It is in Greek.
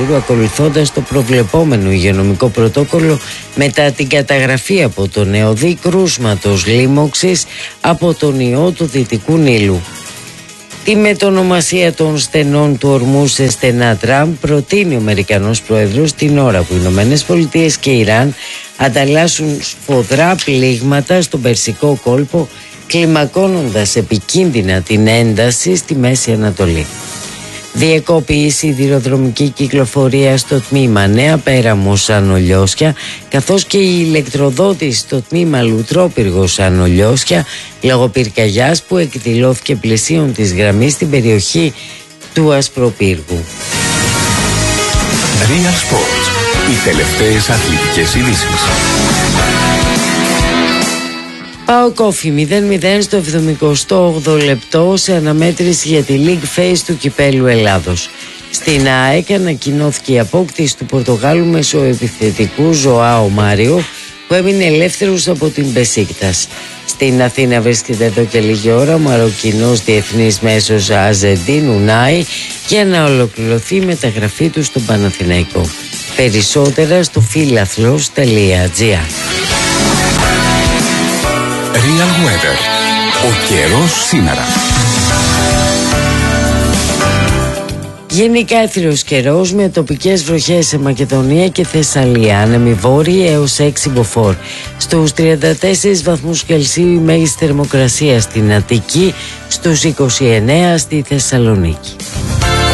πρωτοκόλλου, ακολουθώντας το προβλεπόμενο υγειονομικό πρωτόκολλο μετά την καταγραφή από το νεοδί κρούσματος λίμωξης από τον ιό του Δυτικού Νείλου. Τη μετονομασία των στενών του ορμού σε στενά Τραμπ προτείνει ο Αμερικανός Πρόεδρος την ώρα που οι Ηνωμένες Πολιτείες και Ιράν ανταλλάσσουν σφοδρά πλήγματα στον Περσικό κόλπο, κλιμακώνοντας επικίνδυνα την ένταση στη Μέση Ανατολή. Διεκόπη η σιδηροδρομική κυκλοφορία στο τμήμα Νέα Πέραμο Ανολιώσια, καθώς και η ηλεκτροδότηση στο τμήμα Λουτρόπυργος Ανολιώσια λόγω πυρκαγιάς που εκδηλώθηκε πλησίον της γραμμής στην περιοχή του Ασπροπύργου. Real Sports. Οι τελευταίες αθλητικές ειδήσεις. ΠΑΟΚ Όφη 0-0 στο 78ο λεπτό σε αναμέτρηση για τη League Phase του Κυπέλλου Ελλάδος. Στην ΑΕΚ ανακοινώθηκε η απόκτηση του Πορτογάλου μεσοεπιθετικού Ζωάο Μάριο, που έμεινε ελεύθερος από την Μπεσίκτας. Στην Αθήνα βρίσκεται εδώ και λίγη ώρα ο Μαροκινός διεθνής μέσος Αζεντίν Ουνάι για να ολοκληρωθεί η μεταγραφή του στον Παναθηναϊκό. Περισσότερα στο philathlos.gr. Real Weather. Ο καιρός σήμερα. Γενικά έθριος καιρός με τοπικές βροχές σε Μακεδονία και Θεσσαλία. Άνεμοι βόρειοι έως 6 μποφόρ. Στους 34 βαθμούς Κελσίου η μέγιστη θερμοκρασία στην Αττική, στους 29 στη Θεσσαλονίκη.